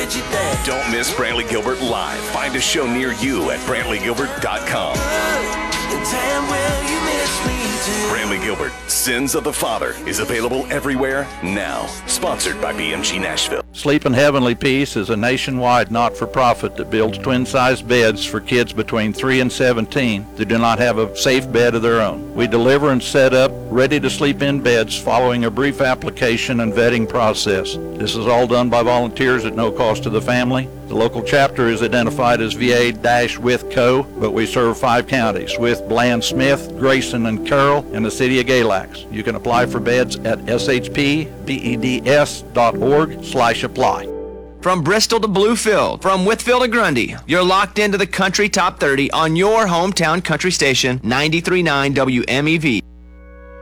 get you there. Don't miss Brantley Gilbert live. Find a show near you at BrantleyGilbert.com. And damn well you miss me too. Brantley Gilbert, Sins of the Father, is available everywhere now. Sponsored by BMG Nashville. Sleep in Heavenly Peace is a nationwide not-for-profit that builds twin-sized beds for kids between 3 and 17 that do not have a safe bed of their own. We deliver and set up ready-to-sleep-in beds following a brief application and vetting process. This is all done by volunteers at no cost to the family. The local chapter is identified as VA-with Co., but we serve 5 counties with Bland, Smith, Grayson, and Carroll, and the city of Galax. You can apply for beds at shpbeds.org/apply. From Bristol to Bluefield, from Whitfield to Grundy, you're locked into the Country Top 30 on your hometown country station, 93.9 WMEV.